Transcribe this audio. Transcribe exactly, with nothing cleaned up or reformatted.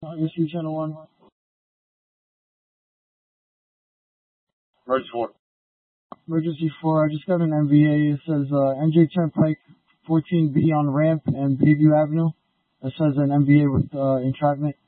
Emergency Channel one. Emergency four. Emergency four. I just got an M V A. It says uh, N J Turnpike fourteen B on ramp and Bayview Avenue. It says an M V A with uh, entrapment.